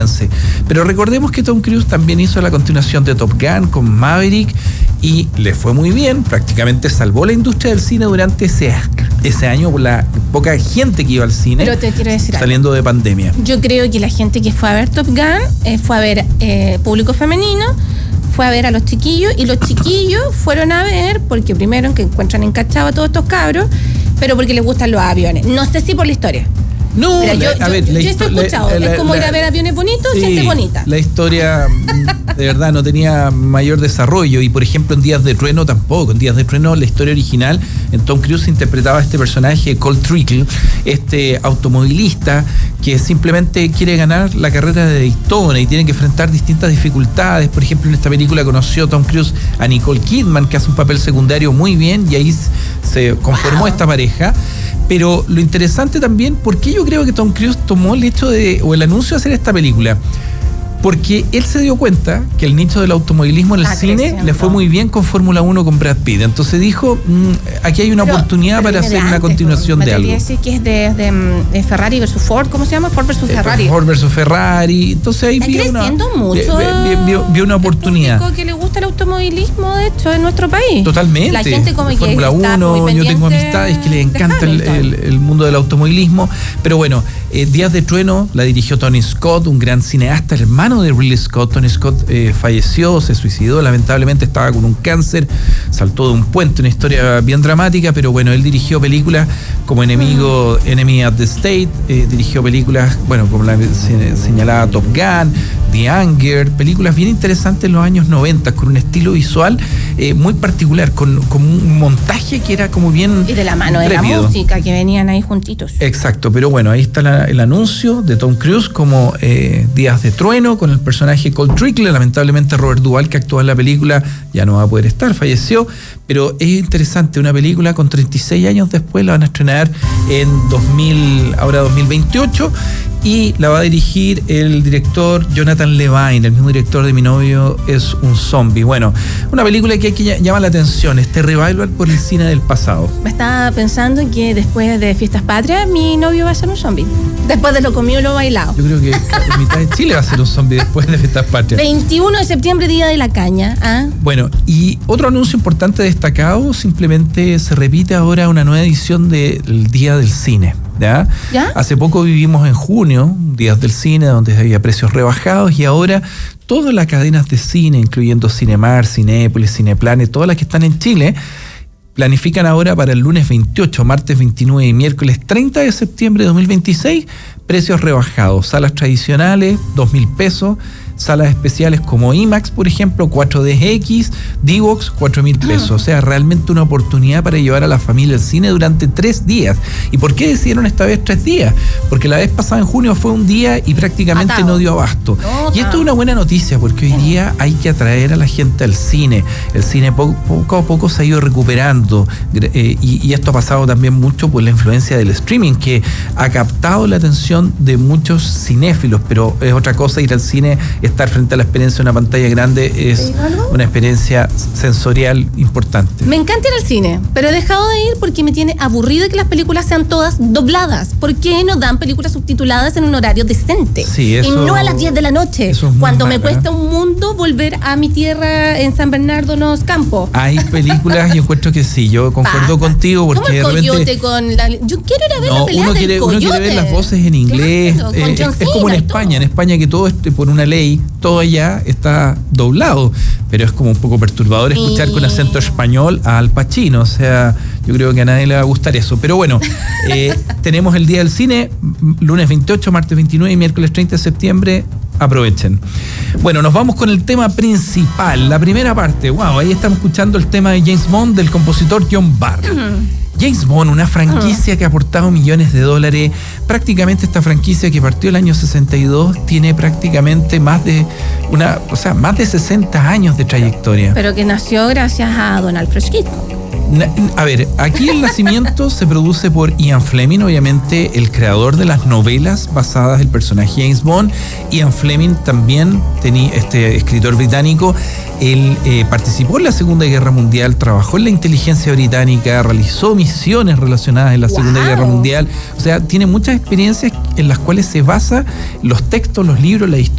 Pero recordemos que Tom Cruise también hizo la continuación de Top Gun con Maverick y le fue muy bien, prácticamente salvó la industria del cine durante ese año por la poca gente que iba al cine. Pero te quiero decir saliendo algo. De pandemia. Yo creo que la gente que fue a ver Top Gun fue a ver público femenino, fue a ver a los chiquillos, y los chiquillos fueron a ver porque primero que encuentran encachados a todos estos cabros, pero porque les gustan los aviones. No sé si por la historia. No, mira, yo he escuchado, es como ir a ver aviones bonitos, sí, gente bonita. La historia de verdad no tenía mayor desarrollo, y por ejemplo en Días de Trueno tampoco. En Días de Trueno la historia original, en Tom Cruise interpretaba a este personaje, Cole Trickle, este automovilista que simplemente quiere ganar la carrera de Daytona y tiene que enfrentar distintas dificultades. Por ejemplo, en esta película conoció Tom Cruise a Nicole Kidman, que hace un papel secundario muy bien, y ahí se conformó esta pareja. Pero lo interesante también, ¿por qué yo creo que Tom Cruise tomó el hecho o el anuncio de hacer esta película? Porque él se dio cuenta que el nicho del automovilismo en el cine le fue muy bien con Fórmula 1 con Brad Pitt. Entonces dijo, aquí hay una oportunidad para hacer una continuación de algo. Me decir que es de Ferrari versus Ford, ¿cómo se llama? Ford versus Ferrari. Ford versus Ferrari. Entonces ahí vio una oportunidad. El que le gusta el automovilismo, de hecho, en nuestro país. Totalmente. La gente como Fórmula 1, yo tengo amistades que les encanta el mundo del automovilismo. Pero bueno, Días de Trueno la dirigió Tony Scott, un gran cineasta, hermano de Ridley Scott. Tony Scott falleció, se suicidó, lamentablemente estaba con un cáncer, saltó de un puente, una historia bien dramática, pero bueno, él dirigió películas como Enemy at the State, dirigió películas, bueno, como la señalada Top Gun, The Hunger, películas bien interesantes en los años 90, con un estilo visual muy particular, con un montaje que era como bien y de la mano intrépido. De la música, que venían ahí juntitos. Exacto, pero bueno, ahí está el anuncio de Tom Cruise como Días de Trueno, con el personaje Cole Trickle. Lamentablemente Robert Duvall, que actúa en la película, ya no va a poder estar, falleció, pero es interesante, una película con 36 años después, la van a estrenar en 2028, y la va a dirigir el director Jonathan Levine, el mismo director de Mi novio es un zombie. Bueno, una película que llama la atención, este revival por el cine del pasado. Me estaba pensando que después de Fiestas Patrias, mi novio va a ser un zombie. Después de lo comido y lo bailado. Yo creo que la mitad de Chile va a ser un zombie después de Fiestas Patrias. 21 de septiembre, Día de la Caña. Bueno, y otro anuncio importante destacado, simplemente se repite ahora una nueva edición del Día del Cine. ¿Ya? Hace poco vivimos en junio, Días del Cine, donde había precios rebajados, y ahora todas las cadenas de cine, incluyendo Cinemar, Cinépolis, Cineplanet, todas las que están en Chile, planifican ahora para el lunes 28, martes 29 y miércoles 30 de septiembre de 2026, precios rebajados. Salas tradicionales, 2.000 pesos. Salas especiales como IMAX, por ejemplo, 4DX, D-Box, 4.000 pesos. O sea, realmente una oportunidad para llevar a la familia al cine durante 3 días. ¿Y por qué decidieron esta vez 3 días? Porque la vez pasada en junio fue un día y prácticamente no dio abasto. Y esto es una buena noticia, porque hoy día hay que atraer a la gente al cine. El cine poco a poco se ha ido recuperando, y esto ha pasado también mucho por la influencia del streaming, que ha captado la atención de muchos cinéfilos, pero es otra cosa ir al cine. Estar frente a la experiencia de una pantalla grande es una experiencia sensorial importante. Me encanta ir al cine, pero he dejado de ir porque me tiene aburrido que las películas sean todas dobladas. ¿Por qué no dan películas subtituladas en un horario decente? Sí, eso, y no a las 10 de la noche, cuando me cuesta un mundo volver a mi tierra en San Bernardo Nos Campos. Hay películas, yo encuentro que sí, yo concuerdo contigo, porque ¿cómo el coyote yo quiero ir a ver la pelea del coyote. Uno quiere ver las voces en inglés, es como en España, que todo por una ley, todo allá está doblado, pero es como un poco perturbador escuchar con acento español a Al Pacino. O sea, yo creo que a nadie le va a gustar eso. Pero bueno, tenemos el Día del Cine, lunes 28, martes 29 y miércoles 30 de septiembre. Aprovechen. Bueno, nos vamos con el tema principal, la primera parte. Wow, ahí estamos escuchando el tema de James Bond del compositor John Barry. James Bond, una franquicia que ha aportado millones de dólares. Prácticamente esta franquicia, que partió el año 62, tiene prácticamente más de 60 años de trayectoria. Pero que nació gracias a Donald Fresquito. A ver, aquí el nacimiento se produce por Ian Fleming, obviamente el creador de las novelas basadas en el personaje James Bond. Ian Fleming también, este escritor británico, él participó en la Segunda Guerra Mundial, trabajó en la inteligencia británica, realizó misiones relacionadas en la Segunda Guerra Mundial. O sea, tiene muchas experiencias en las cuales se basa los textos, los libros, la historia